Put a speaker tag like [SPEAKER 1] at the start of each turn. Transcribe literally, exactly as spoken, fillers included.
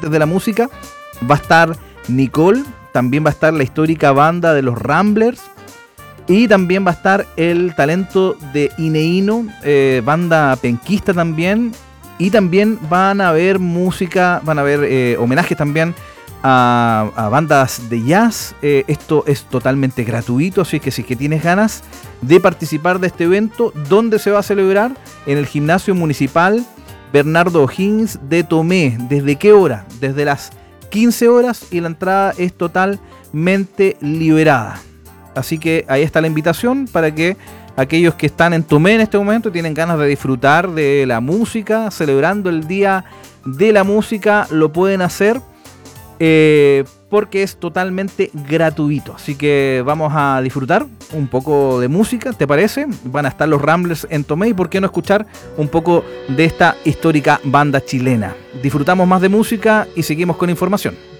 [SPEAKER 1] amantes de la música. Va a estar Nicole, también va a estar la histórica banda de los Ramblers y también va a estar el talento de Ineino, eh, banda penquista también. Y también van a haber música, van a haber eh, homenajes también a, a bandas de jazz. Eh, esto es totalmente gratuito, así que si es que tienes ganas de participar de este evento, ¿dónde se va a celebrar? En el Gimnasio Municipal Bernardo O'Higgins de Tomé. ¿Desde qué hora? Desde las quince horas y la entrada es totalmente liberada. Así que ahí está la invitación para que aquellos que están en Tomé en este momento y tienen ganas de disfrutar de la música, celebrando el Día de la Música, lo pueden hacer eh, porque es totalmente gratuito. Así que vamos a disfrutar un poco de música, ¿te parece? Van a estar los Ramblers en Tomé y por qué no escuchar un poco de esta histórica banda chilena. Disfrutamos más de música y seguimos con información.